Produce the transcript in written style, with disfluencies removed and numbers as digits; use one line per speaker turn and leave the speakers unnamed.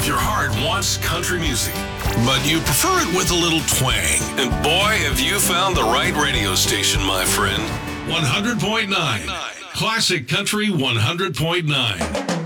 If your heart wants country music, but you prefer it with a little twang, and boy, have you found the right radio station, my friend. 100.9. Classic Country 100.9.